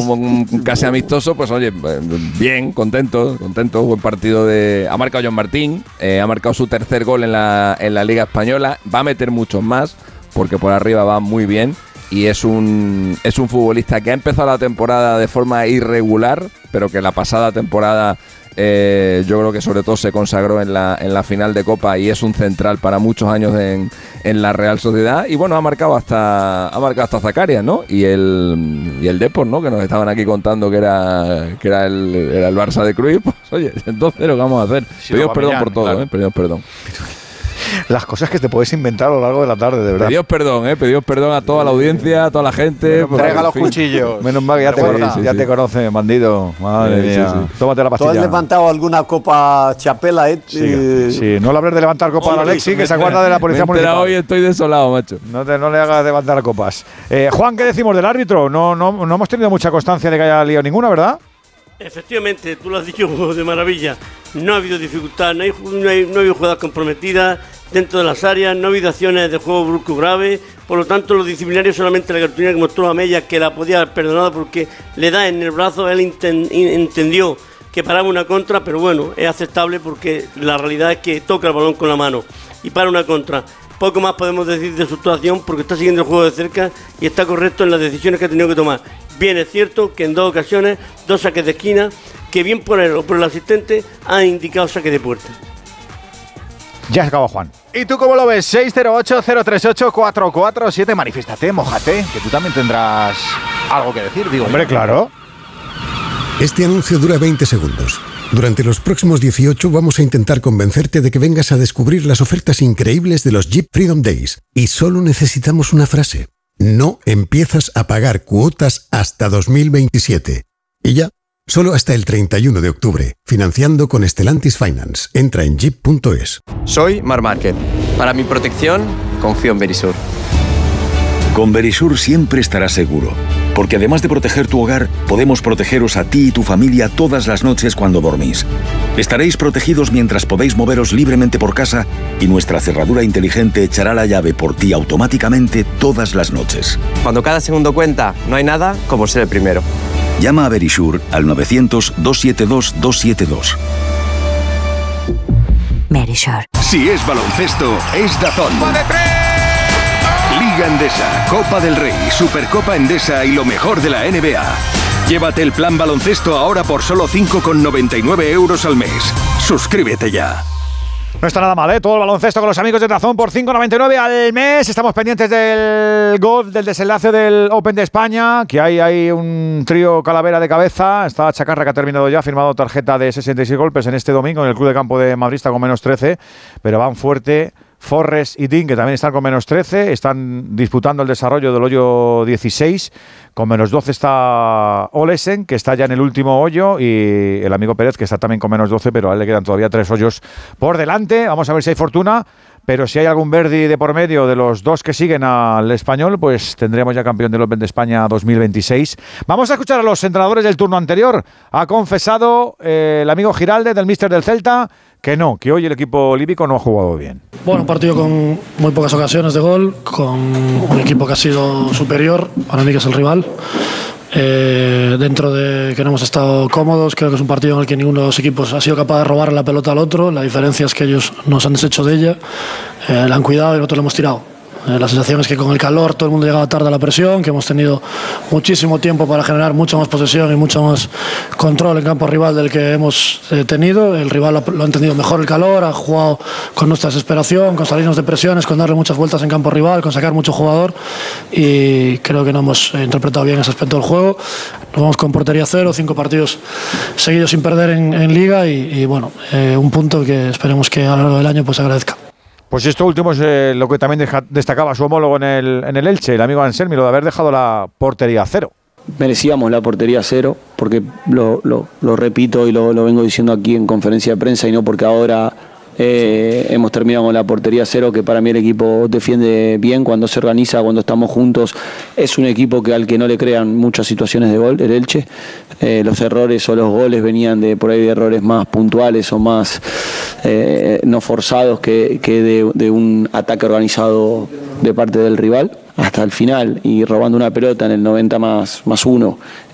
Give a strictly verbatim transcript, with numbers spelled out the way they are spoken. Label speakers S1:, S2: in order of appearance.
S1: un casi amistoso, pues oye, bien, contento, contento, buen partido de... Ha marcado John Martín, eh, ha marcado su tercer gol en la, en la Liga Española, va a meter muchos más, porque por arriba va muy bien, y es un, es un futbolista que ha empezado la temporada de forma irregular, pero que la pasada temporada... Eh, yo creo que sobre todo se consagró en la, en la final de Copa y es un central para muchos años en, en la Real Sociedad. Y bueno, ha marcado hasta ha marcado hasta Zacarias, ¿no? Y el y el Depor, ¿no? Que nos estaban aquí contando que era que era el, era el Barça de Cruyff. Pues oye, entonces lo que vamos a hacer. Sí, pedimos perdón mirar, por todo, claro. ¿eh? Pedimos perdón.
S2: Las cosas que te puedes inventar a lo largo de la tarde, de verdad.
S1: Pedimos perdón, ¿eh? Pedimos perdón a toda la audiencia, a toda la gente.
S2: Traiga los cuchillos. Menos mal que ya, te, sí, sí, ya sí. te conoce, bandido. Madre sí, mía. Sí, sí. Tómate la pastilla.
S3: ¿Tú has levantado alguna copa chapela, eh?
S2: Sí, sí. No le hables de levantar copas a Alexi, que se acuerda de la policía municipal.
S1: Hoy estoy desolado, macho.
S2: No, te, no le hagas levantar copas. Eh, Juan, ¿qué decimos del árbitro? No, no, no hemos tenido mucha constancia de que haya liado ninguna, ¿verdad?
S4: Efectivamente, tú lo has dicho de maravilla. No ha habido dificultad, no, hay, no, hay, no ha habido jugadas comprometidas dentro de las áreas, no ha habido acciones de juego brusco grave. Por lo tanto, los disciplinarios, solamente la cartulina que mostró a Mella, que la podía haber perdonado porque le da en el brazo, él inten, entendió que paraba una contra, pero bueno, es aceptable porque la realidad es que toca el balón con la mano y para una contra. Poco más podemos decir de su actuación porque está siguiendo el juego de cerca y está correcto en las decisiones que ha tenido que tomar. Bien es cierto que en dos ocasiones, dos saques de esquina, que bien por él o por el asistente han indicado saque de puerta.
S2: Ya se acabó, Juan. ¿Y tú cómo lo ves? seis cero ocho, cero tres ocho, cuatro cuatro siete. Manifiéstate, mójate, que tú también tendrás algo que decir, digo. Hombre, claro.
S5: Este anuncio dura veinte segundos. Durante los próximos dieciocho vamos a intentar convencerte de que vengas a descubrir las ofertas increíbles de los Jeep Freedom Days. Y solo necesitamos una frase. No empiezas a pagar cuotas hasta dos mil veintisiete. Y ya, solo hasta el treinta y uno de octubre. Financiando con Stellantis Finance. Entra en jeep punto es.
S6: Soy Marc Márquez. Para mi protección, confío en Verisur.
S7: Con Verisur siempre estarás seguro. Porque además de proteger tu hogar, podemos protegeros a ti y tu familia todas las noches cuando dormís. Estaréis protegidos mientras podéis moveros libremente por casa y nuestra cerradura inteligente echará la llave por ti automáticamente todas las noches.
S6: Cuando cada segundo cuenta, no hay nada como ser el primero.
S7: Llama a Verisur al novecientos, doscientos setenta y dos, doscientos setenta y dos.
S8: Verisur.
S9: Si es baloncesto, es DAZN. Liga Endesa, Copa del Rey, Supercopa Endesa y lo mejor de la N B A. Llévate el plan baloncesto ahora por solo cinco con noventa y nueve euros al mes. Suscríbete ya.
S2: No está nada mal, ¿eh? Todo el baloncesto con los amigos de DAZN por cinco con noventa y nueve al mes. Estamos pendientes del golf, del desenlace del Open de España, que hay, hay un trío calavera de cabeza. Está Chacarra, que ha terminado ya, ha firmado tarjeta de sesenta y seis golpes en este domingo en el Club de Campo de Madrid, está con menos trece, pero van fuerte Forrest y Dean, que también están con menos trece, están disputando el desarrollo del hoyo dieciséis. Con menos doce está Olesen, que está ya en el último hoyo, y el amigo Pérez, que está también con menos doce, pero a él le quedan todavía tres hoyos por delante. Vamos a ver si hay fortuna, pero si hay algún Verdi de por medio de los dos que siguen al español, pues tendremos ya campeón del Open de España dos mil veintiséis. Vamos a escuchar a los entrenadores del turno anterior. Ha confesado eh, el amigo Giralde, del míster del Celta, que no, que hoy el equipo líbico no ha jugado bien.
S10: Bueno, un partido con muy pocas ocasiones de gol, con un equipo que ha sido superior, para mí que es el rival. Eh, dentro de que no hemos estado cómodos, creo que es un partido en el que ninguno de los equipos ha sido capaz de robar la pelota al otro. La diferencia es que ellos nos han deshecho de ella, eh, la han cuidado y nosotros la hemos tirado. Eh, la sensación es que con el calor todo el mundo llegaba tarde a la presión, que hemos tenido muchísimo tiempo para generar mucha más posesión y mucho más control en campo rival del que hemos eh, tenido. El rival lo, lo ha entendido mejor el calor, ha jugado con nuestra desesperación, con salirnos de presiones, con darle muchas vueltas en campo rival, con sacar mucho jugador, y creo que no hemos eh, interpretado bien ese aspecto del juego. Nos vamos con portería cero, cinco partidos seguidos sin perder en, en Liga y, y bueno, eh, un punto que esperemos que a lo largo del año pues agradezca.
S2: Pues esto último es eh, lo que también deja, destacaba su homólogo en el, en el Elche, el amigo Anselmi, lo de haber dejado la portería cero.
S11: Merecíamos la portería cero, porque lo, lo, lo repito y lo, lo vengo diciendo aquí en conferencia de prensa, y no porque ahora eh, hemos terminado con la portería cero, que para mí el equipo defiende bien cuando se organiza, cuando estamos juntos. Es un equipo que al que no le crean muchas situaciones de gol, el Elche. Eh, los errores o los goles venían de por ahí de errores más puntuales o más eh, no forzados que, que de, de un ataque organizado de parte del rival hasta el final, y robando una pelota en el noventa más, más uno